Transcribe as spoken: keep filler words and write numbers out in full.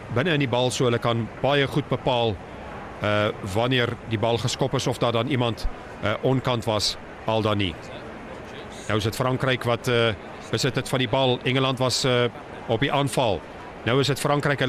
binne in die bal, so hulle kan baie goed bepaal uh, wanneer die bal geskop is of daar dan iemand uh, onkant was, al dan nie. Nou is dit Frankryk wat uh, besit het van die bal. Engeland was uh, op die aanval. Nou is dit Frankryk, hulle